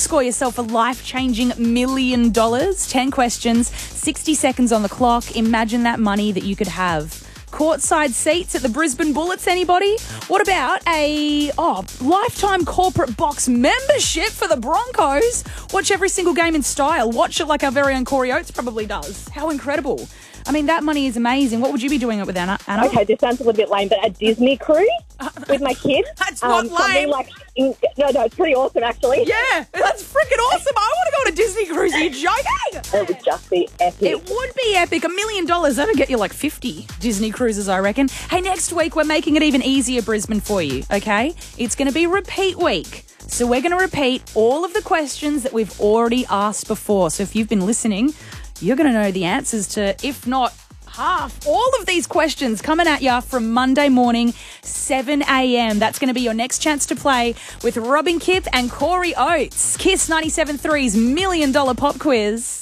score yourself a life-changing $1 million. 10 questions, 60 seconds on the clock. Imagine that money that you could have. Courtside seats at the Brisbane Bullets, anybody? What about a lifetime corporate box membership for the Broncos? Watch every single game in style. Watch it like our very own Corey Oates probably does. How incredible. I mean, that money is amazing. What would you be doing it with, Anna? Okay, this sounds a little bit lame, but a Disney cruise with my kids. That's not lame. No, it's pretty awesome, actually. Yeah, that's freaking awesome. I want to go on a Disney cruise. Are you joking? It would just be epic. It would be epic. $1 million. That'll get you like 50 Disney cruises, I reckon. Hey, next week, we're making it even easier, Brisbane, for you, okay? It's going to be repeat week. So we're going to repeat all of the questions that we've already asked before. So if you've been listening, you're going to know the answers to, if not half, all of these questions coming at you from Monday morning, 7 a.m. That's going to be your next chance to play with Robin Kip and Corey Oates. Kiss 97.3's $1 million pop quiz.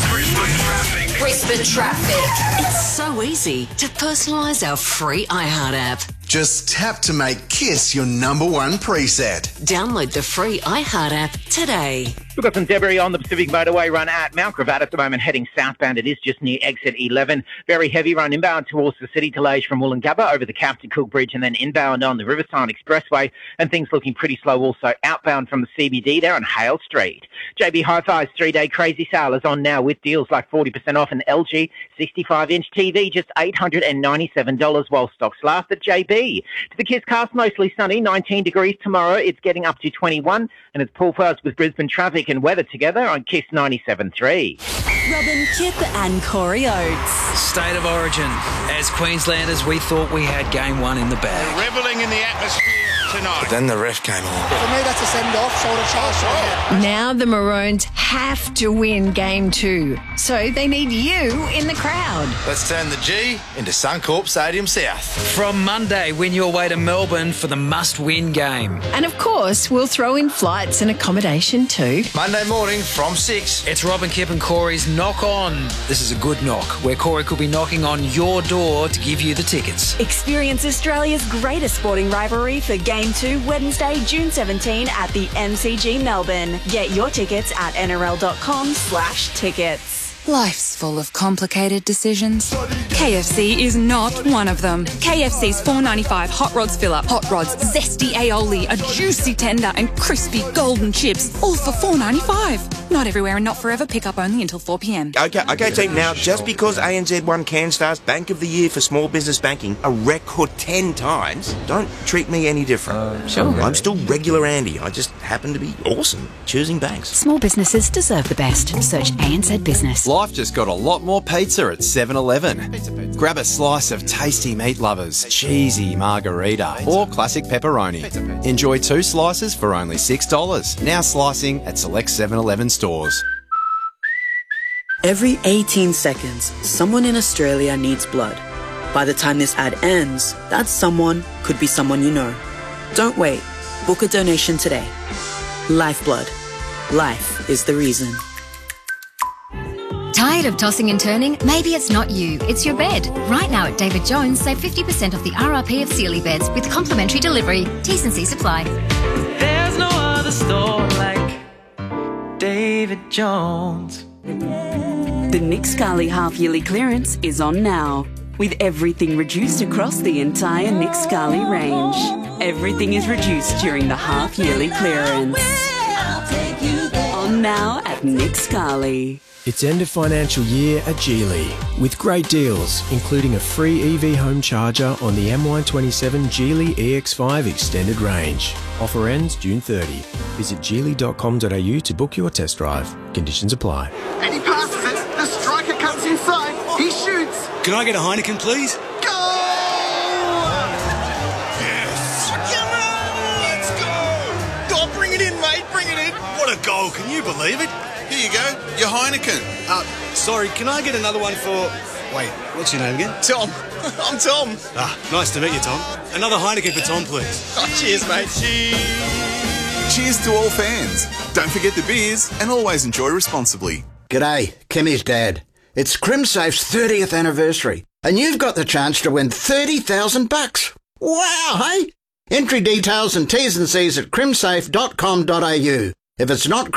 Brisbane Traffic. It's so easy to personalise our free iHeart app. Just tap to make Kiss your number one preset. Download the free iHeart app today. We've got some debris on the Pacific Motorway run at Mount Gravatt at the moment, heading southbound. It is just near exit 11. Very heavy run inbound towards the city, delays from Wollongabba over the Captain Cook Bridge and then inbound on the Riverside Expressway, and things looking pretty slow also outbound from the CBD there on Hale Street. JB Hi-Fi's 3-day crazy sale is on now with deals like 40% off an LG 65-inch TV, just $897 while stocks last at JB. To the Kiss cast, mostly sunny, 19 degrees tomorrow. It's getting up to 21, and it's Paul Fowles with Brisbane Traffic and weather together on Kiss 97.3. Robin Kip and Corey Oates. State of origin. As Queenslanders, we thought we had game one in the bag. Revelling in the atmosphere tonight. But then the ref came on. For me, that's a send-off, shoulder charge. Now the Maroons have to win game 2, so they need you in the crowd. Let's turn the G into Suncorp Stadium South. From Monday, win your way to Melbourne for the must-win game. And of course, we'll throw in flights and accommodation too. Monday morning from 6. It's Robin Kip and Corey's Knock On. This is a good knock, where Corey could be knocking on your door to give you the tickets. Experience Australia's greatest sporting rivalry for Game 2, Wednesday, June 17 at the MCG Melbourne. Get your tickets at nrl.com/tickets. Life's full of complicated decisions. KFC is not one of them. KFC's $4.95 Hot Rods Fill-Up, Hot Rods, zesty aioli, a juicy tender and crispy golden chips, all for $4.95. Not everywhere and not forever. Pick up only until 4 p.m. Okay, team. Now, just because ANZ won CanStar's Bank of the Year for small business banking a record 10 times, don't treat me any different. Sure. I'm still regular Andy. I just happen to be awesome choosing banks. Small businesses deserve the best. Search ANZ Business. Life just got a lot more pizza at 7-Eleven. Grab a slice of tasty meat lovers, cheesy margarita, or classic pepperoni. Enjoy 2 slices for only $6. Now slicing at select 7-Eleven stores. Every 18 seconds, someone in Australia needs blood. By the time this ad ends, that someone could be someone you know. Don't wait. Book a donation today. Lifeblood. Life is the reason. Tired of tossing and turning? Maybe it's not you, it's your bed. Right now at David Jones, save 50% off the RRP of Sealy beds with complimentary delivery. T's and C's apply. There's no other store like David Jones. The Nick Scali half-yearly clearance is on now, with everything reduced across the entire Nick Scali range. Everything is reduced during the half-yearly clearance. On now at Nick Scali. It's end of financial year at Geely, with great deals, including a free EV home charger on the MY27 Geely EX5 Extended Range. Offer ends June 30. Visit geely.com.au to book your test drive. Conditions apply. And he passes it. The striker cuts inside. He shoots. Can I get a Heineken, please? Yes! Come on, let's go! Oh, bring it in, mate. Bring it in. What a goal. Can you believe it? Here you go. Your Heineken. Sorry, can I get another one for... Wait, what's your name again? Tom. I'm Tom. Nice to meet you, Tom. Another Heineken for Tom, please. Oh, cheers, mate. Cheers to all fans. Don't forget the beers and always enjoy responsibly. G'day, Kimmy's dad. It's CrimSafe's 30th anniversary, and you've got the chance to win $30,000. Wow, hey? Entry details and T's and C's at crimsafe.com.au. If it's not